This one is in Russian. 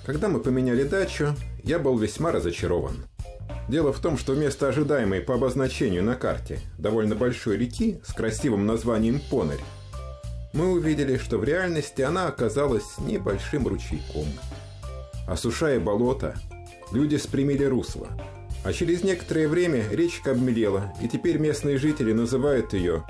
Когда мы поменяли дачу, я был весьма разочарован. Дело в том, что вместо ожидаемой по обозначению на карте довольно большой реки с красивым названием Понарь, мы увидели, что в реальности она оказалась небольшим ручейком. Осушая болото, люди спрямили русло, а через некоторое время речка обмелела, и теперь местные жители называют ее